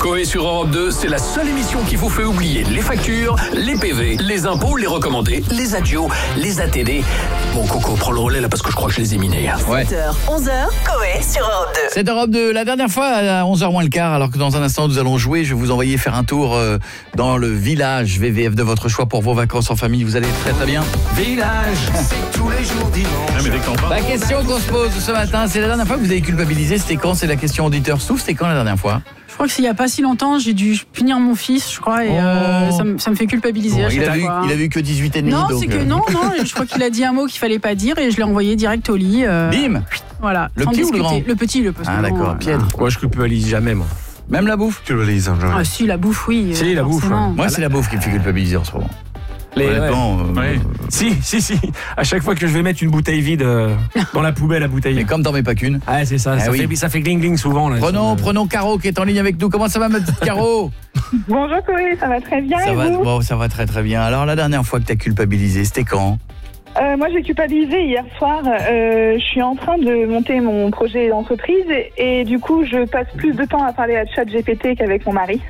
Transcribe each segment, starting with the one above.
Coé sur Europe 2, c'est la seule émission qui vous fait oublier les factures, les PV, les impôts, les recommandés, les adios, les ATD. Bon, Coco, prends le relais là parce que je crois que je les ai minés. Ouais. 7h, 11h, Coé sur Europe 2. C'est Europe 2, la dernière fois à 11h moins le quart, alors que dans un instant nous allons jouer, je vais vous envoyer faire un tour dans le village VVF de votre choix pour vos vacances en famille, vous allez très très bien. Village, c'est tous les jours dimanche. La question qu'on se pose ce matin, c'est la dernière fois que vous avez culpabilisé, c'était quand? C'est la question auditeur Souf, c'était quand la dernière fois? Je crois que s'il n'y a pas si longtemps, j'ai dû punir mon fils, je crois, et ça me fait culpabiliser à chaque fois. Il a vu que 18 et demi. Non, donc, c'est que non, je crois qu'il a dit un mot qu'il fallait pas dire et je l'ai envoyé direct au lit. Bim. Voilà. Le sans petit ou le discuter. grand? Le petit, le petit. Ah d'accord, Pied. Moi, je culpabilise jamais, moi. Même la bouffe? Tu culpabilises, hein, jamais. Ah si, la bouffe, oui. Si, la bouffe, forcément. Moi c'est la bouffe qui me fait culpabiliser en ce moment. Honnêtement, ouais. Si. À chaque fois que je vais mettre une bouteille vide dans la poubelle à bouteille. Mais comme t'en mets pas qu'une. Ah, c'est ça. Ça fait gling souvent. Là. Prenons Caro qui est en ligne avec nous. Comment ça va, ma petite Caro? Bonjour Coé, ça va très bien et vous? Bon, ça va très très bien. Alors la dernière fois que t'as culpabilisé, c'était quand? Moi j'ai culpabilisé hier soir, je suis en train de monter mon projet d'entreprise et du coup je passe plus de temps à parler à ChatGPT qu'avec mon mari.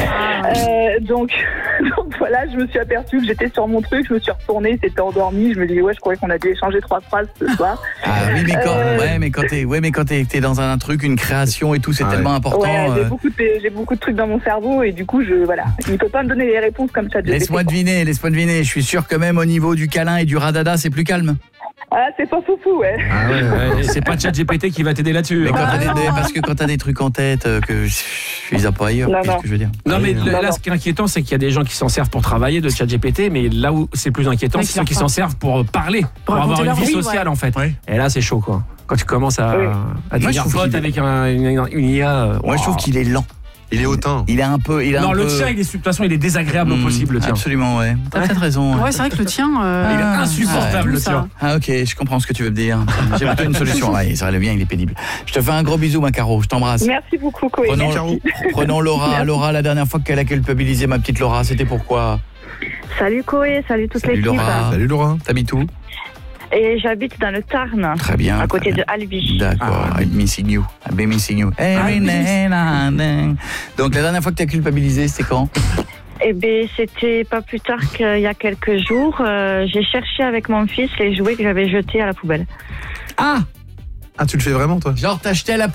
Donc voilà, je me suis aperçue que j'étais sur mon truc, je me suis retournée, c'était endormi, je me dis je croyais qu'on a dû échanger 3 phrases ce soir. Ah oui, mais quand t'es dans un truc, une création et tout, c'est tellement important. Ouais, j'ai beaucoup de trucs dans mon cerveau et du coup il ne peut pas me donner les réponses comme ChatGPT. Laisse-moi deviner, je suis sûr que même au niveau du câlin et du radada, c'est plus calme. Ah, c'est pas foufou, ouais. Ah ouais. C'est pas ChatGPT qui va t'aider là-dessus. Mais parce que quand t'as des trucs en tête, que je les ai pas ailleurs, qu'est-ce que je veux dire? Non, mais là, ce qui est inquiétant, c'est qu'il y a des gens qui s'en servent pour travailler de ChatGPT, mais là où c'est plus inquiétant, c'est ceux qui s'en servent pour parler, pour avoir une vie sociale, en fait. Ouais. Et là, c'est chaud, quoi. Quand tu commences à devenir pote avec une IA. Moi, je trouve qu'il est lent. Il est hautain. Il est un peu. Le tien, de toute façon, il est désagréable au possible, le tien. Absolument, ouais. T'as peut-être raison. Ouais, c'est vrai que le tien. Il est insupportable, le tien. Ah, ok, je comprends ce que tu veux me dire. J'ai plutôt une solution. Ouais, ça le bien, il est pénible. Je te fais un gros bisou, ma Caro. Je t'embrasse. Merci beaucoup, Coé. Prenons Laura. Merci. Laura, la dernière fois qu'elle a culpabilisé ma petite Laura, c'était pourquoi? Salut Coé, salut toute l'équipe. Salut Laura. T'habites où? Et j'habite dans le Tarn. Très bien. À côté de Albi. D'accord. I'm missing you. Donc la dernière fois que tu as culpabilisé, c'était quand? Eh bien, c'était pas plus tard qu'il y a quelques jours. J'ai cherché avec mon fils les jouets que j'avais jetés à la poubelle. Ah, tu le fais vraiment, toi? Genre, t'achetais à la